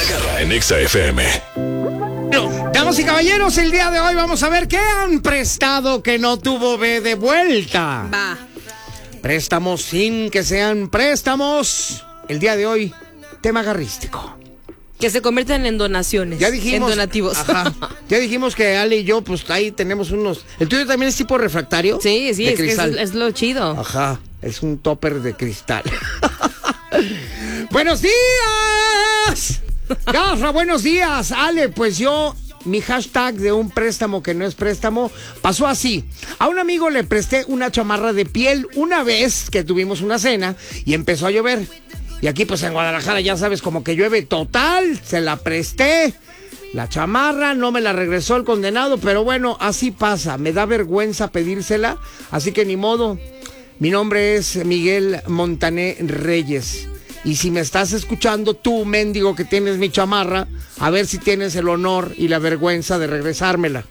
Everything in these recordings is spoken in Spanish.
Garra en Exa FM. Damas y caballeros, el día de hoy vamos a ver qué han prestado que no tuvo B de vuelta. Va. Préstamos sin que sean préstamos. El día de hoy, tema garrístico. Que se convierten en donaciones. Ya dijimos. En donativos. Ajá. Ya dijimos que Ale y yo, pues ahí tenemos unos. ¿El tuyo también es tipo refractario? Sí, de es cristal. que es lo chido. Ajá, es un topper de cristal. ¡Buenos días! Garra, buenos días. Ale, pues yo, mi hashtag de un préstamo que no es préstamo, pasó así. A un amigo le presté una chamarra de piel una vez que tuvimos una cena y empezó a llover. Y aquí pues en Guadalajara ya sabes como que llueve total, se la presté. La chamarra no me la regresó el condenado, pero bueno, así pasa. Me da vergüenza pedírsela, así que ni modo. Mi nombre es Miguel Montané Reyes. Y si me estás escuchando tú, mendigo, que tienes mi chamarra, a ver si tienes el honor y la vergüenza de regresármela.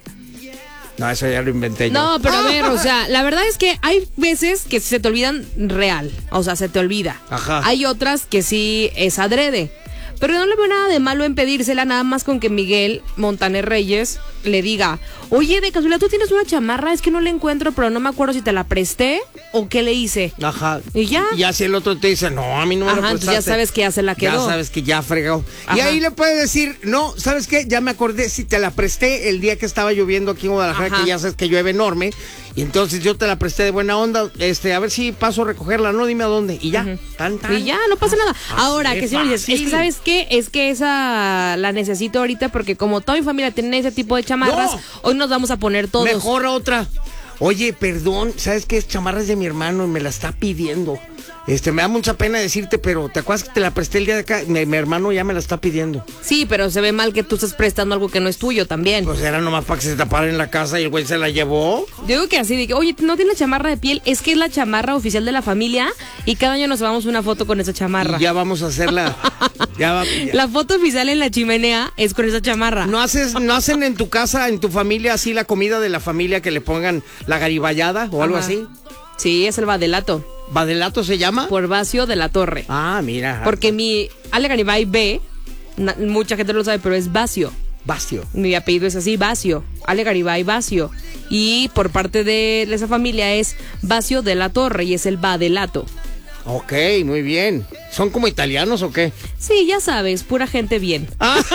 No, eso ya lo inventé yo. No, pero a ver, o sea, la verdad es que hay veces que se te olvidan real. O sea, se te olvida. Ajá. Hay otras que sí es adrede. Pero no le veo nada de malo en pedírsela, nada más con que Miguel Montaner Reyes le diga: oye, de casualidad tú tienes una chamarra, es que no la encuentro, pero no me acuerdo si te la presté o qué le hice. Ajá. Y ya. Y así el otro te dice: no, a mí no me la prestaste. Entonces ya sabes que ya se la quedó. Ya sabes que ya fregó. Y Ajá. ahí le puedes decir: no, ¿sabes qué? Ya me acordé, si te la presté el día que estaba lloviendo aquí en Guadalajara, Ajá. que ya sabes que llueve enorme. Y entonces yo te la presté de buena onda, a ver si paso a recogerla, no, dime a dónde. Y ya, tan. Y ya, no pasa nada. Ahora, es que si me dices, es que ¿sabes qué? Es que esa la necesito ahorita porque como toda mi familia tiene ese tipo de chamarras, No. hoy nos vamos a poner todos. Mejor otra. Oye, perdón, ¿sabes qué? Es chamarra de mi hermano y me la está pidiendo. Me da mucha pena decirte, pero ¿te acuerdas que te la presté el día de acá? Mi hermano ya me la está pidiendo. Sí, pero se ve mal que tú estés prestando algo que no es tuyo también. Pues era nomás para que se tapara en la casa y el güey se la llevó. Yo digo que así, de que, oye, ¿no tienes chamarra de piel? Es que es la chamarra oficial de la familia y cada año nos tomamos una foto con esa chamarra. Y ya vamos a hacerla. Ya. La foto oficial en la chimenea es con esa chamarra. ¿No hacen en tu casa, en tu familia, así la comida de la familia que le pongan la gariballada o algo Ajá. así? Sí, es el badelato. ¿Badelato se llama? Por Vacio de la Torre. Ah, mira. Porque mi Ale Garibay B, mucha gente no lo sabe, pero es Vacio. Bacio. Mi apellido es así, Vacio. Ale Garibay Vacio. Y por parte de esa familia es Vacio de la Torre y es el badelato. Ok, muy bien. ¿Son como italianos o qué? Sí, ya sabes, pura gente bien.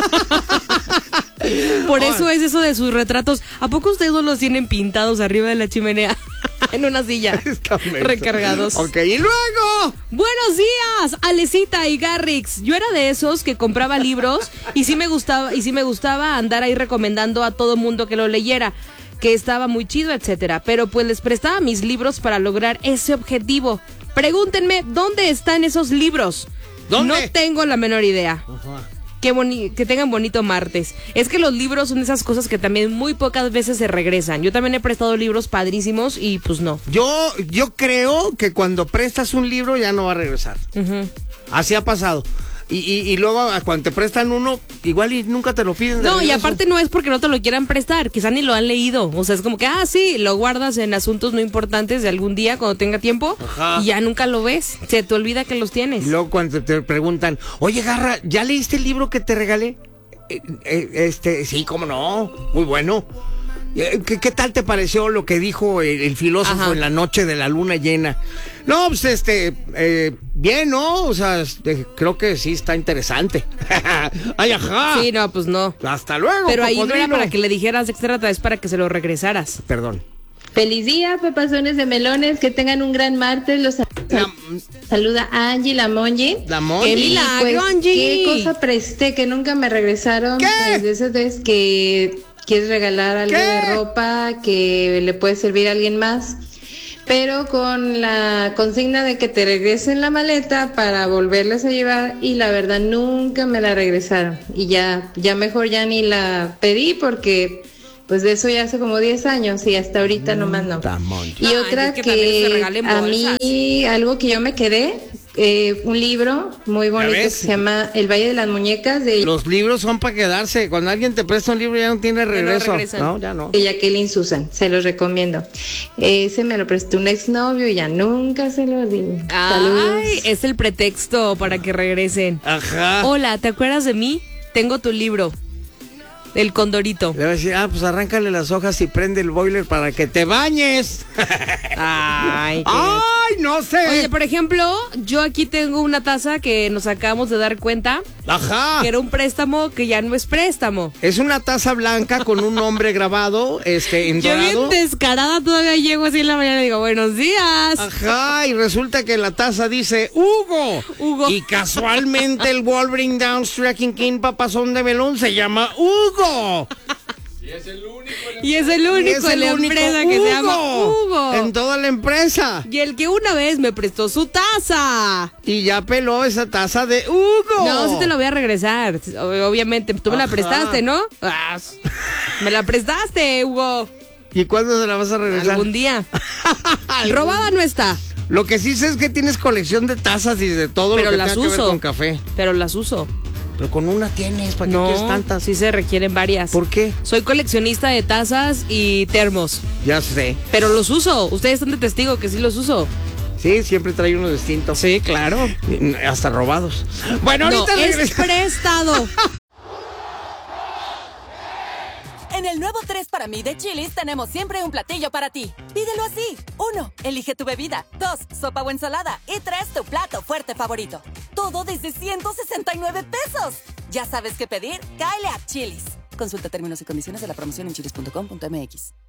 Por eso es eso de sus retratos. ¿A poco ustedes no los tienen pintados arriba de la chimenea? En una silla. Recargados. Ok, y luego. Buenos días, Alecita y Garrix. Yo era de esos que compraba libros y sí me gustaba andar ahí recomendando a todo mundo que lo leyera, que estaba muy chido, etcétera. Pero pues les prestaba mis libros para lograr ese objetivo. Pregúntenme, ¿dónde están esos libros? ¿Dónde? No tengo la menor idea. Ajá. Que tengan bonito martes. Es que los libros son esas cosas que también muy pocas veces se regresan. Yo también he prestado libros padrísimos y pues no. Yo creo que cuando prestas un libro ya no va a regresar. Uh-huh. Así ha pasado. Y luego cuando te prestan uno, igual y nunca te lo piden. No, y regreso. aparte no es porque no te lo quieran prestar, quizá ni lo han leído. O sea, es como que, sí, lo guardas en asuntos no importantes de algún día cuando tenga tiempo. Ajá. Y ya nunca lo ves. Se te olvida que los tienes. Y luego cuando te preguntan, oye, Garra, ¿ya leíste el libro que te regalé? Sí, cómo no, muy bueno. ¿Qué tal te pareció lo que dijo el filósofo Ajá. en la noche de la luna llena? No, pues bien, ¿no? O sea, creo que sí está interesante. Ay, ajá. Sí, no, pues no. Hasta luego. Pero ahí no era cocodrilo. para que le dijeras extra, es para que se lo regresaras. Perdón. Feliz día, pepazones de melones, que tengan un gran martes. Los saluda Angie la Monji. La Monji. ¡Qué milagro, Angie! ¿Qué cosa presté que nunca me regresaron? ¿Qué? Pues de esas veces que quieres regalar algo ¿Qué? de ropa que le puede servir a alguien más, pero con la consigna de que te regresen la maleta para volverlas a llevar, y la verdad nunca me la regresaron. Y ya mejor ya ni la pedí porque pues de eso ya hace como 10 años y hasta ahorita nomás no. Y Ay, otra es que también se que regalen a bolsas. mí, algo que yo me quedé, un libro muy bonito que ves? se llama El Valle de las Muñecas de Los libros son para quedarse. Cuando alguien te presta un libro ya no tiene regreso. regresan. No, ya no. Jacqueline Susan, se los recomiendo. Ese me lo prestó un exnovio y ya nunca se lo di. Saludos. Ay, es el pretexto para que regresen. Ajá. Hola, ¿te acuerdas de mí? tengo tu libro. El Condorito. Le va a decir, pues arráncale las hojas y prende el boiler para que te bañes. Ay, no sé. Oye, por ejemplo, yo aquí tengo una taza que nos acabamos de dar cuenta Ajá. que era un préstamo que ya no es préstamo. Es una taza blanca con un nombre grabado, en Yo dorado. bien descarada todavía llego así en la mañana y digo, buenos días. Ajá, y resulta que la taza dice Hugo. Hugo. Y casualmente el Wolverine Down Striking King papazón de melón se llama Hugo. Y es el único en la empresa que se llama Hugo. En toda la empresa. Y el que una vez me prestó su taza. Y ya peló esa taza de Hugo. No, sí te la voy a regresar. Obviamente, tú me la Ajá. prestaste, ¿no? Me la prestaste, Hugo. ¿Y cuándo se la vas a regresar? Algún día. Robada no está. Lo que sí sé es que tienes colección de tazas y de todo Pero lo que las tenga que ver uso. con café. Pero las uso. Pero con una tienes, ¿para qué quieres No, tantas? sí se requieren varias. ¿Por qué? Soy coleccionista de tazas y termos. Ya sé. Pero los uso. Ustedes están de testigo que sí los uso. Sí, siempre trae uno distinto. Sí, claro. Hasta robados. Bueno, No, ahorita es regresamos. prestado. En el nuevo 3 para mí de Chili's tenemos siempre un platillo para ti. Pídelo así. 1. Elige tu bebida. 2. Sopa o ensalada. Y 3. Tu plato fuerte favorito. Todo desde 169 pesos. ¿Ya sabes qué pedir? Cáele a Chili's. Consulta términos y condiciones de la promoción en chilis.com.mx.